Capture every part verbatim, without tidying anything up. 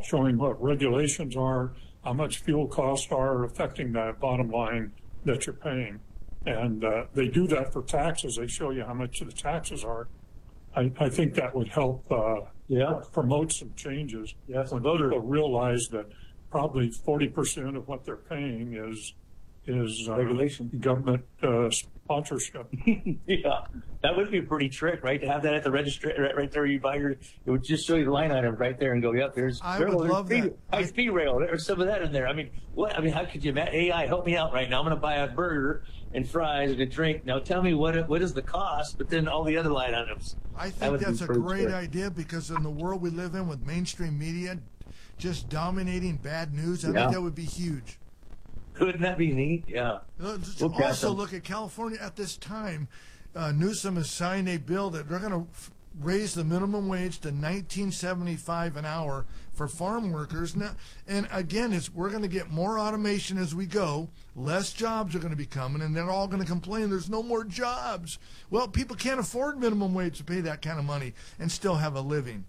showing what regulations are, how much fuel costs are affecting the bottom line that you're paying. And uh, they do that for taxes. They show you how much the taxes are. I, I think that would help uh, yeah. promote some changes. Yeah, some when voters people realize that probably forty percent of what they're paying is is uh, regulation, government uh, sponsorship. Yeah, that would be a pretty trick, right? To have that at the registry, right, right there. You buy your, it would just show you the line item right there and go, yep, there's. I rail, would love speed, that. High speed rail. There's some of that in there. I mean, what? I mean, how could you? A I, help me out right now. I'm going to buy a burger and fries and a drink. Now tell me what what is the cost, but then all the other line items. I think that's a great idea, because in the world we live in with mainstream media just dominating bad news, I yeah. think that would be huge. Couldn't that be neat? Yeah. Uh, we'll also look at California at this time. Uh, Newsom has signed a bill that they're going to f- raise the minimum wage to nineteen seventy-five an hour for farm workers. Now, and again, it's we're going to get more automation as we go. Less jobs are going to be coming, and they're all going to complain there's no more jobs. Well, people can't afford minimum wage to pay that kind of money and still have a living.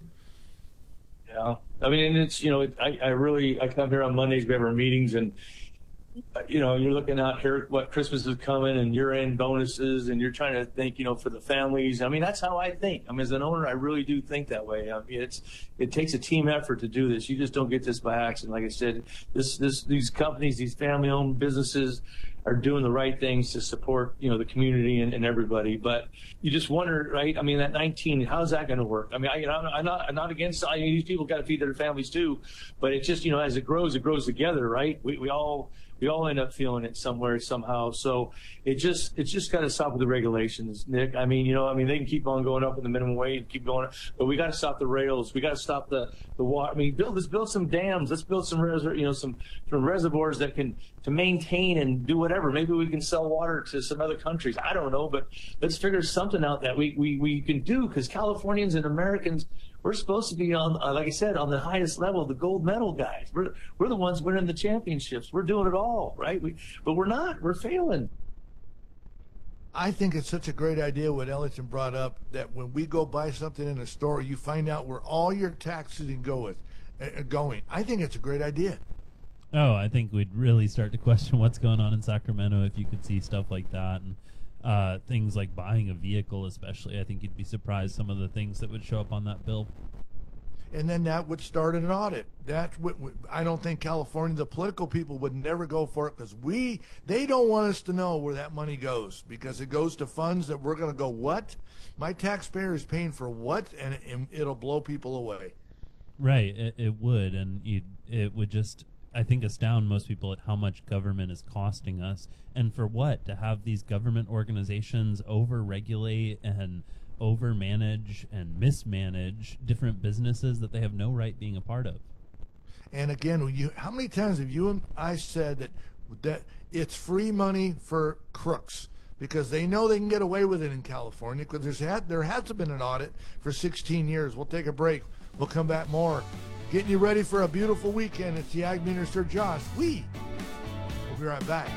Yeah. I mean, and it's, you know, it, I, I really, I come here on Mondays, we have our meetings, and you know, you're looking out here what Christmas is coming and year-end bonuses, and you're trying to think, you know, for the families. I mean, that's how I think. I mean, as an owner, I really do think that way. I mean, it's it takes a team effort to do this. You just don't get this by accident. Like I said, this this these companies, these family-owned businesses are doing the right things to support, you know, the community and, and everybody. But you just wonder, right? I mean, that nineteen, how's that going to work? I mean, I, you know, I'm not I'm not against. I mean, these people got to feed their families too, but it's just, you know, as it grows, it grows together, right? We we all. We all end up feeling it somewhere, somehow. So it just, it's just got to stop with the regulations, Nick. I mean, you know, I mean, they can keep on going up in the minimum wage, keep going up, but we got to stop the rails. We got to stop the, the water. I mean, build, let's build some dams. Let's build some, res- you know, some, some reservoirs that can, to maintain and do whatever. Maybe we can sell water to some other countries. I don't know, but let's figure something out that we, we, we can do, because Californians and Americans, we're supposed to be on, uh, like I said, on the highest level, the gold medal guys. We're we're the ones winning the championships. We're doing it all, right? We, but we're not. We're failing. I think it's such a great idea what Ellington brought up, that when we go buy something in a store, you find out where all your taxes can go with, uh, going. I think it's a great idea. Oh, I think we'd really start to question what's going on in Sacramento if you could see stuff like that. And Uh, things like buying a vehicle, especially. I think you'd be surprised some of the things that would show up on that bill. And then that would start an audit. That's what I don't think California, the political people would never go for it, because we they don't want us to know where that money goes, because it goes to funds that we're going to go, what? My taxpayer is paying for what? And it, it'll blow people away. Right, it, it would, and you'd, it would just, I think, astound most people at how much government is costing us. And for what? To have these government organizations over-regulate and over-manage and mismanage different businesses that they have no right being a part of. And again, when you, how many times have you and I said that that it's free money for crooks? Because they know they can get away with it in California, because there's had, there hasn't been an audit for sixteen years. We'll take a break. We'll come back more. Getting you ready for a beautiful weekend. It's the Ag Minister Josh. We. We'll be right back.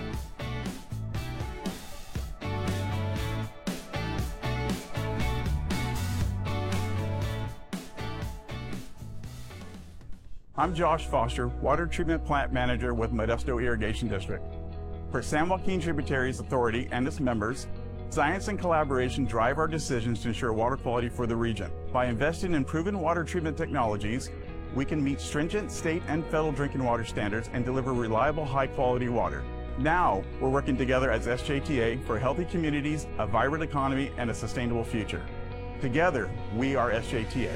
I'm Josh Foster, Water Treatment Plant Manager with Modesto Irrigation District. For San Joaquin Tributaries Authority and its members, science and collaboration drive our decisions to ensure water quality for the region. By investing in proven water treatment technologies, we can meet stringent state and federal drinking water standards and deliver reliable, high-quality water. Now, we're working together as S J T A for healthy communities, a vibrant economy, and a sustainable future. Together, we are S J T A.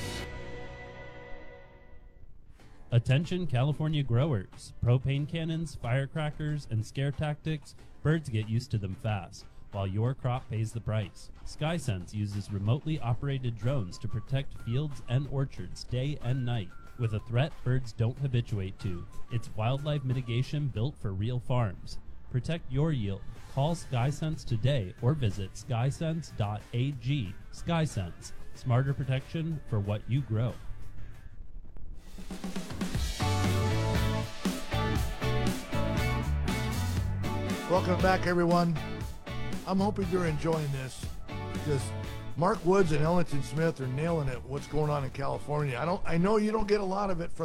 Attention California growers. Propane cannons, firecrackers, and scare tactics, birds get used to them fast, while your crop pays the price. SkySense uses remotely operated drones to protect fields and orchards day and night. With a threat birds don't habituate to. It's wildlife mitigation built for real farms. Protect your yield. Call SkySense today or visit skysense dot a g. SkySense. Smarter protection for what you grow. Welcome back, everyone. I'm hoping you're enjoying this, because Mark Woods and Ellington Smith are nailing it. What's going on in California? I don't. I know you don't get a lot of it from